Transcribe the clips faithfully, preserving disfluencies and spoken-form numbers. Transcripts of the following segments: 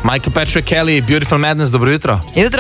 Michael Patrick Kelly, Beautiful Madness, dobro jutro. Jutro.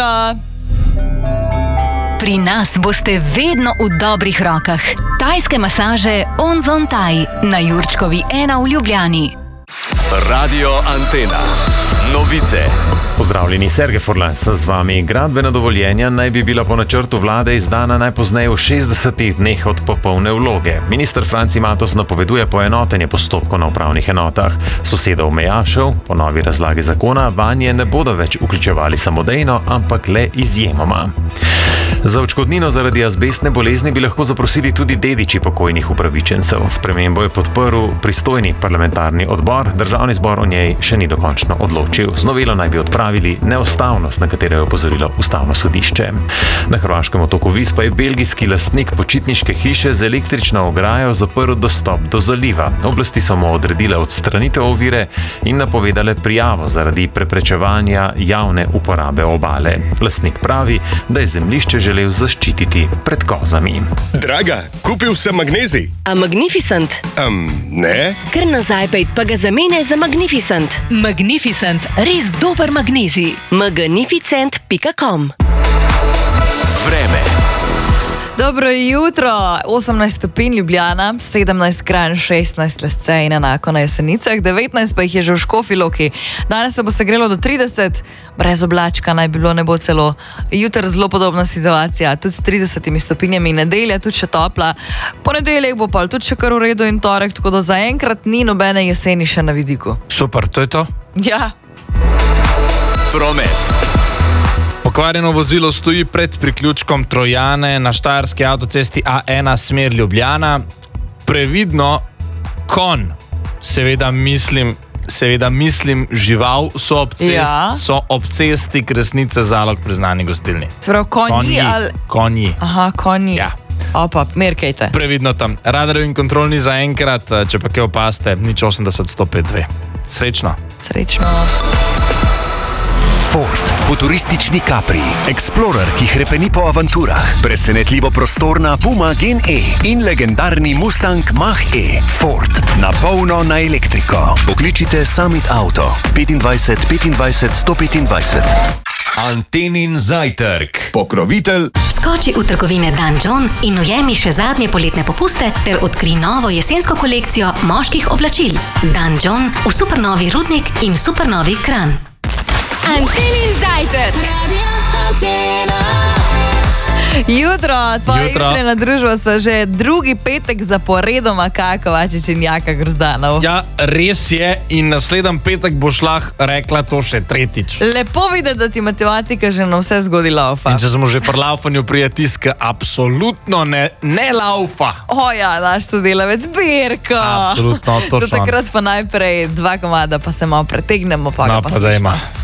Pri nas boste vedno v dobrih rokah. Tajske masaže Onzon Thai na Jurčkovi ena v Ljubljani. Radio Antena. Novice. Pozdravljeni, Sergej Furlas z vami. Gradbena dovoljenja naj bi bila po načrtu vlade izdana najpozneje v šestdesetih dneh od popolne vloge. Minister Franci Matos napoveduje poenotenje postopkov na upravnih enotah. Sosedov mejašev po novi razlagi zakona vanje ne bodo več vključevali samodejno, ampak le izjemoma. Za odškodnino zaradi azbestne bolezni bi lahko zaprosili tudi dediči pokojnih upravičencev. Spremembo je podprl pristojni parlamentarni odbor, državni zbor o njej še ni dokončno odločil. Z novelo naj bi odpravili neustavnost, na katero je opozorilo ustavno sodišče. Na hrvaškem otoku Vis pa je belgijski lastnik počitniške hiše z električno ograjo zaprl dostop do zaliva. Oblasti so mu odredile odstranitev ovire in napovedale prijavo zaradi preprečevanja javne uporabe obale. Lastnik pravi, da je zemljišče želel zaščititi pred kozami. Draga, kupil sem magnezij. A Magnificent? Um, ne? Ker nazaj pejt pa ga zamene za Magnificent. Magnificent, res dober magnezij. magnificent pika com. Vreme. Dobro jutro, osemnajst stopinj Ljubljana, sedemnajst Kranj, šestnajst Lesce in enako na Jesenicah, devetnajst pa jih je že v Škofji Loki. Danes se bo segrelo do trideset, brez oblačka naj bi bilo, ne bo celo. Jutri zelo podobna situacija, tudi s tridesetimi stopinjami, nedelja tudi še topla. Ponedeljek bo pa tudi še kar v redu in torek, tako da zaenkrat ni nobene jeseni še na vidiku. Super, to je to? Ja. Promet. Pokvarjeno vozilo stoji pred priključkom Trojane na štajerski avtocesti A ena smer Ljubljana. Previdno, konj, seveda mislim, seveda mislim žival, so ob cesti, Ja. so ob cesti Kresnice Zalog priznani gostilni. Se pravi, konji, Konji, ali... konji. Aha, konji. Ja. Opa, merkajte. Previdno tam. Radarjev in kontrolni zaenkrat, če pa kaj opaste, nič osemdeset sto pet dve. Srečno. Srečno. Ford. Futuristični Capri. Explorer, ki hrepeni po avanturah. Presenetljivo prostorna Puma Gen E in legendarni Mustang Mach-E. Ford. Na polno na elektriko. Pokličite Summit Auto. petindvajset petindvajset sto petindvajset. Antenin zajtrk. Pokrovitelj. Skoči v trgovine Dan John in ujemi še zadnje poletne popuste ter odkri novo jesensko kolekcijo moških oblačil. Dan John v supernovi Rudnik in supernovi Kranj. Antenin zajtrk. Jutro, tvoja Jutro. jutrajna družba sva že drugi petek zaporedoma, kako Vačič in Jaka Grozdanov. Ja, res je in naslednji petek boš lahko rekla to še tretjič. Lepo videti, da ti matematika že na vse zgodi laufa. In če smo že pri laufanju prijatiska, absolutno ne, ne laufa. O ja, naš sodelavec Birko. Absolutno, točno. Do takrat pa najprej dva komada, pa se malo pretegnemo, pa No, ga pa pa dajma. slišimo.